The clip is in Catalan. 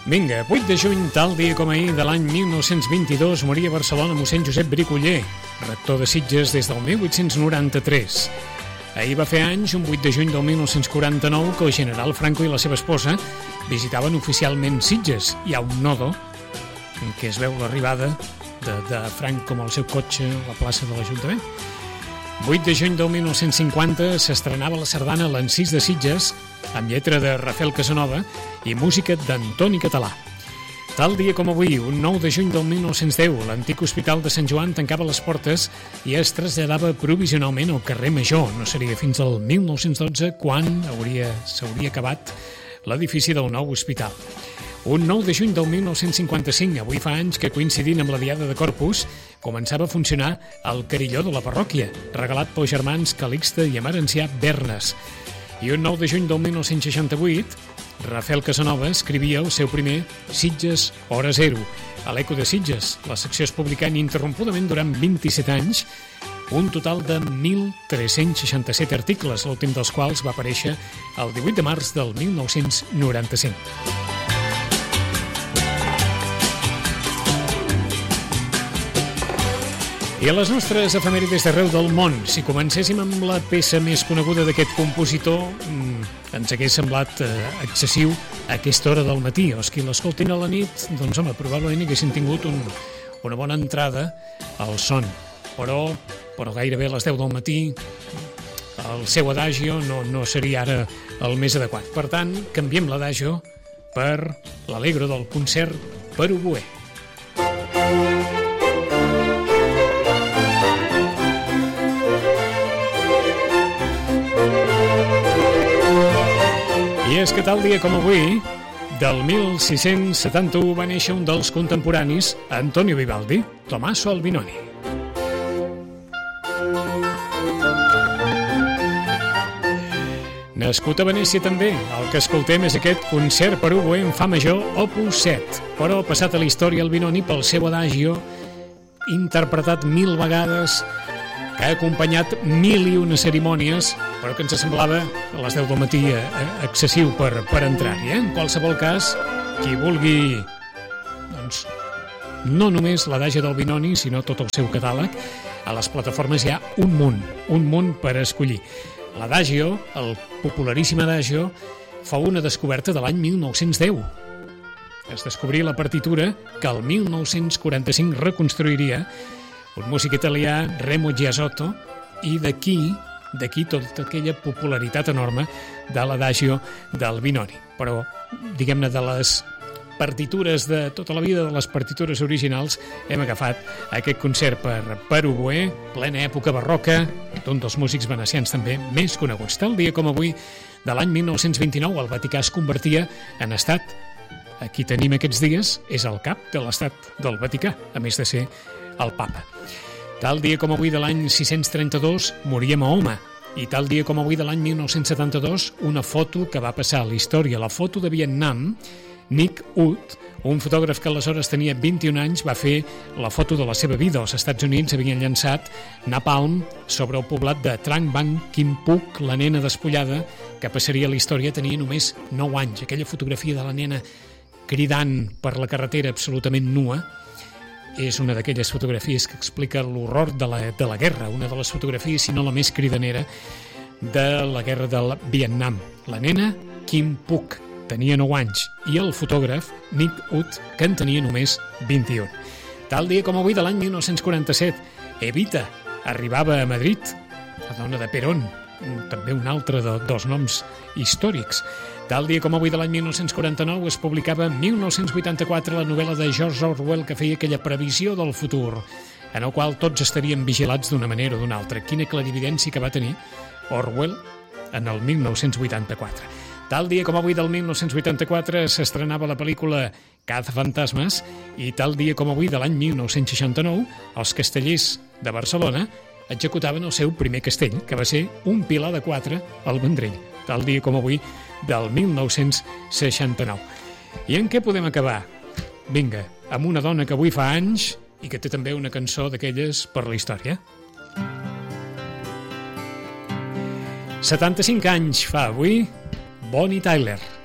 Vinga, 8 de juny, tal dia com ahir de l'any 1922, moria a Barcelona mossèn Josep Bricoller, rector de Sitges des del 1893. Ahir va fer anys, un 8 de juny del 1949, que el general Franco i la seva esposa visitaven oficialment Sitges. Hi ha un nodo en què es veu l'arribada de Franco amb el seu cotxe a la plaça de l'Ajuntament. 8 de juny del 1950 s'estrenava la sardana l'Encís de Sitges, amb lletra de Rafael Casanova i música d'Antoni Català. Tal dia com avui, un 9 de juny del 1910, l'antic Hospital de Sant Joan tancava les portes i es traslladava provisionalment al carrer Major. No seria fins al 1912 quan s'hauria acabat l'edifici del nou hospital. Un 9 de juny del 1955, avui fa anys que coincidint amb la Diada de Corpus, començava a funcionar el carilló de la parròquia, regalat pels germans Calixte i Emerencià Bernes. I un 9 de juny del 1968, Rafael Casanova escrivia el seu primer Sitges Hora Zero, a l'Eco de Sitges. La secció es publicà ininterrompudament durant 27 anys, un total de 1.367 articles, l'últim dels quals va aparèixer el 18 de març del 1995. I a les nostres efemèrides d'arreu del món, si comencéssim amb la peça més coneguda d'aquest compositor, ens hagués semblat excessiu a aquesta hora del matí. O qui l'escoltin a la nit, doncs home, probablement haguessin tingut una bona entrada al son. Però gairebé a les 10 del matí el seu adagio no seria ara el més adequat. Per tant, canviem l'adagio per l'Allegro del concert per oboè. I és que tal dia com avui, del 1671, va néixer un dels contemporanis, Antonio Vivaldi, Tommaso Albinoni. Nascut a Venècia també, el que escoltem és aquest concert per oboè en fa major, opus 7, però passat a la història Albinoni pel seu adagio, interpretat 1000 vegades, que ha acompanyat 1001 cerimònies, però que ens semblava a les 10 del matí excessiu per entrar-hi. En qualsevol cas, qui vulgui, doncs, no només l'adagio d'Albinoni, sinó tot el seu catàleg, a les plataformes hi ha un munt per escollir. L'adagio, el popularíssim adagio, fou una descoberta de l'any 1910. Es descobria la partitura que el 1945 reconstruiria un músic italià, Remo Giasotto, i d'aquí tota aquella popularitat enorme de l'adagio d'Albinoni. Però, diguem-ne, de les partitures de tota la vida, de les partitures originals, hem agafat aquest concert per oboè, plena època barroca, d'un dels músics venecians també més coneguts. Tal dia com avui, de l'any 1929, el Vaticà es convertia en estat. Aquí tenim aquests dies, és el cap de l'estat del Vaticà, a més de ser el papa. Tal dia com avui de l'any 632 moria Mahoma, i tal dia com avui de l'any 1972 una foto que va passar a la història, la foto de Vietnam. Nick Ut, un fotògraf que aleshores tenia 21 anys, va fer la foto de la seva vida. Els Estats Units havien llançat napalm sobre el poblat de Trang Bang Kim Phuc, la nena despullada, que passaria a la història, tenia només 9 anys. Aquella fotografia de la nena cridant per la carretera absolutament nua és una d'aquelles fotografies que explica l'horror de la guerra, una de les fotografies, si no la més cridanera, de la guerra del Vietnam. La nena, Kim Phuc, tenia 9 anys, i el fotògraf, Nick Ut, que en tenia només 21. Tal dia com avui de l'any 1947, Evita arribava a Madrid, la dona de Perón, també un altre dels noms històrics. Tal dia com avui de l'any 1949 es publicava en 1984 la novel·la de George Orwell que feia aquella previsió del futur, en el qual tots estaríem vigilats d'una manera o d'una altra. Quina clarividència que va tenir Orwell en el 1984. Tal dia com avui del 1984 s'estrenava la pel·lícula Cazafantasmes, i tal dia com avui de l'any 1969 els castellers de Barcelona executaven el seu primer castell, que va ser un pilar de 4 al Vendrell. Tal dia com avui del 1969. I en què podem acabar? Vinga, amb una dona que avui fa anys i que té també una cançó d'aquelles per la història. 75 anys fa avui Bonnie Tyler.